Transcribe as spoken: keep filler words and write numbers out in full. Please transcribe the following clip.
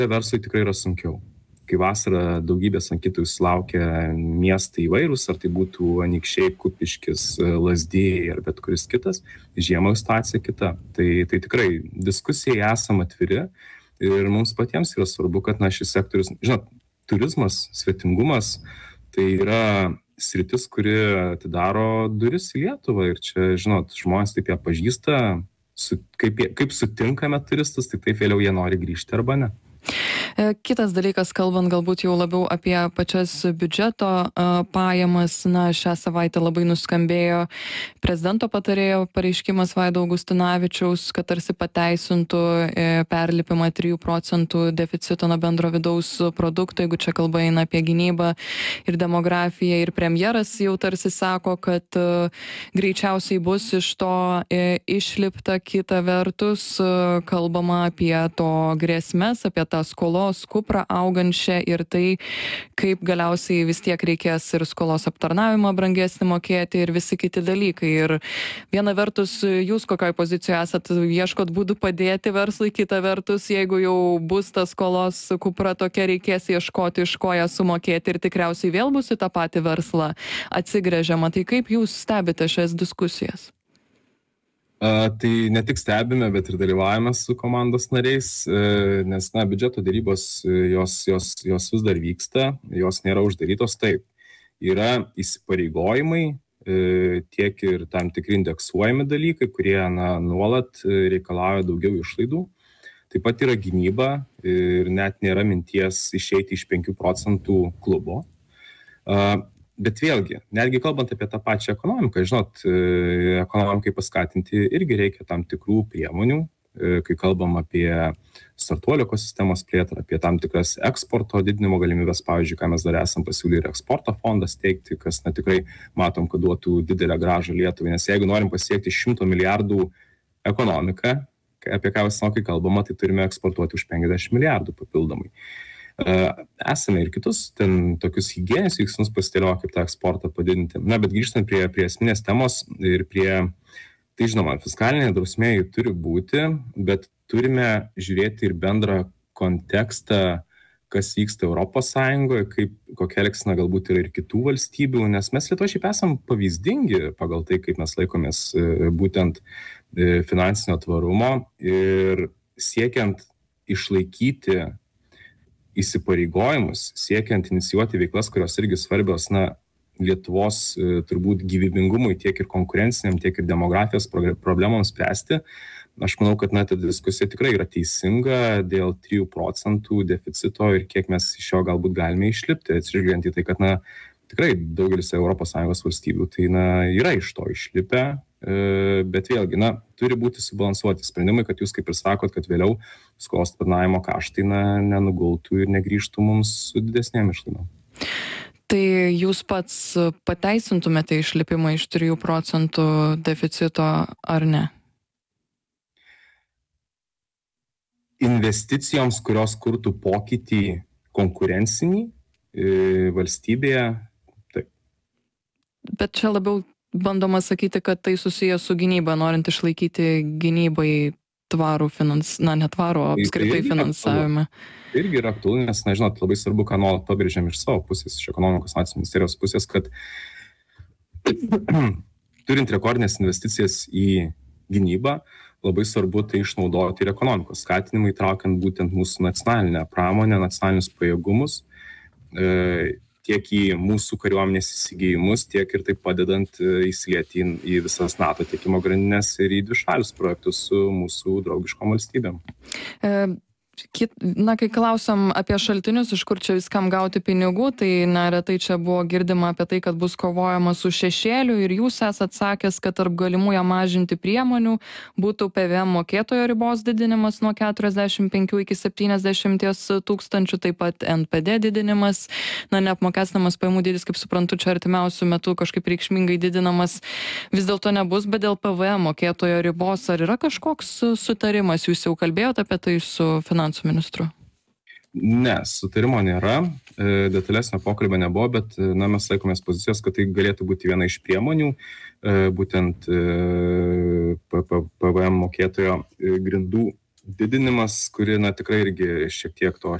verslui tikrai yra sunkiau. Kai vasarą daugybės lankytojų sulaukia miestai įvairūs, ar tai būtų Anykščiai, Kupiškis, Lazdijai ar bet kuris kitas, žiemą situacija kita. Tai, tai tikrai diskusijai esam atviri ir mums patiems yra svarbu, kad na, šis sektorius, žinot, turizmas, svetingumas, tai yra sritis, kuri atidaro duris į Lietuvą ir čia, žinot, žmonės taip ją pažįsta, su, kaip, kaip sutinkame turistus, tai taip vėliau jie nori grįžti arba ne. Kitas dalykas, kalbant galbūt jau labiau apie pačias biudžeto pajamas, na, šią savaitę labai nuskambėjo prezidento patarėjo pareiškimas Vaido Augustinavičiaus, kad tarsi pateisintų perlipimą trijų procentų deficito nuo bendro vidaus produkto, jeigu čia kalba eina apie gynybą ir demografiją. Ir premjeras jau tarsi sako, kad greičiausiai bus iš to išlipta. Kita vertus, kalbama apie to grėsmes, apie tą skolos kuprą augančią ir tai, kaip galiausiai vis tiek reikės ir skolos aptarnavimą brangesnį mokėti ir visi kiti dalykai. Ir viena vertus, jūs kokioj pozicijoje esat, ieškot būdų padėti verslui, kita vertus, jeigu jau bus ta skolos kupra tokia, reikės ieškoti, iš ko ją sumokėti ir tikriausiai vėl bus į tą patį verslą atsigręžiama. Tai kaip jūs stebite šias diskusijas? Uh, tai ne tik stebime, bet ir dalyvavome su komandos nariais, uh, nes, na, biudžeto dėrybos, uh, jos, jos, jos vis dar vyksta, jos nėra uždarytos. Taip, yra įsipareigojimai, uh, tiek ir tam tikri indeksuojami dalykai, kurie, na, nuolat uh, reikalauja daugiau išlaidų. Taip pat yra gynyba ir net nėra minties išeiti iš penkių procentų klubo. Uh, Bet vėlgi, netgi kalbant apie tą pačią ekonomiką, žinot, ekonomikai paskatinti irgi reikia tam tikrų priemonių, kai kalbam apie startuolių ekosistemos plėtrą, apie tam tikras eksporto didinimo galimybės, pavyzdžiui, ką mes dar esam pasiūlę ir eksporto fondą steigti, kas na, tikrai matom, kad duotų didelę grąžą Lietuvai, nes jeigu norim pasiekti šimto milijardų ekonomiką, apie ką visnokai kalbama, tai turime eksportuoti už penkiasdešimt milijardų papildomai. Esame ir kitus ten tokius higieninius veiksmus pasitelio, kaip tą eksportą padidinti. Na, bet grįžtant prie, prie esminės temos ir prie, tai žinoma, fiskalinė drausmė turi būti, bet turime žiūrėti ir bendrą kontekstą, kas vyksta Europos Sąjungoje, kaip, kokia elgsena galbūt yra ir kitų valstybių, nes mes Lietuvoje šiaip esam pavyzdingi pagal tai, kaip mes laikomės būtent finansinio tvarumo ir siekiant išlaikyti įsipareigojimus, siekiant inicijuoti veiklas, kurios irgi svarbios, na, Lietuvos e, turbūt gyvybingumui, tiek ir konkurenciniam, tiek ir demografijos problemams spręsti. Aš manau, kad, na, ta diskusija tikrai yra teisinga dėl trijų procentų deficito ir kiek mes iš jo galbūt galime išlipti, atsižvelgiant į tai, kad, na, tikrai daugelis Europos Sąjungos valstybių, tai, na, yra iš to išlipę, e, bet vėlgi, na, turi būti subalansuoti sprendimai, kad jūs, kaip ir sakot, kad vėliau skolos aptarnavimo kaštai, na, nenugultų ir negrįžtų mums su didesnėm išlaidom. Tai jūs pats pateisintumėte išlipimą iš trijų procentų deficito ar ne? Investicijoms, kurios kurtų pokytį konkurencinį e, valstybėje, taip. Bet čia labiau bandoma sakyti, kad tai susijęs su gynyba, norint išlaikyti gynybai tvarų finans, na, netvarų, apskritai tai finansavimą. Tai irgi yra aktualu, nes, na, žinot, labai svarbu, ką nuolat pabrėžiam iš savo pusės, iš ekonomikos finansinės ministerijos pusės, kad turint rekordinės investicijas į gynybą, labai svarbu tai išnaudoti ir ekonomikos skatinimui, traukiant būtent mūsų nacionalinę pramonę, nacionalinius pajėgumus, e, tiek į mūsų kariuomenės įsigijimus, tiek ir taip padedant įsilieti į, į visas NATO tiekimo grandines ir į dvišalius projektus su mūsų draugiškom valstybėm. E... Kit, na, kai klausom apie šaltinius, iš kur čia viskam gauti pinigų, tai neretai čia buvo girdima apie tai, kad bus kovojama su šešėliu ir jūs esat sakęs, kad tarp galimų ją mažinti priemonių būtų P V M mokėtojo ribos didinimas nuo keturiasdešimt penkių iki septyniasdešimt tūkstančių, taip pat N P D didinimas, na, neapmokestinamas pajamų dydis, kaip suprantu, čia artimiausių metų kažkaip reikšmingai didinamas vis dėlto nebus, bet dėl P V M mokėtojo ribos ar yra kažkoks sutarimas, jūs jau kalbėjote apie tai su finansų ministru? Ne, sutarimo nėra, detalesnio pokalbio nebuvo, bet na, mes laikomės pozicijos, kad tai galėtų būti viena iš priemonių, būtent P V M mokėtojo grindų didinimas kuri na tikrai irgi šiek tiek to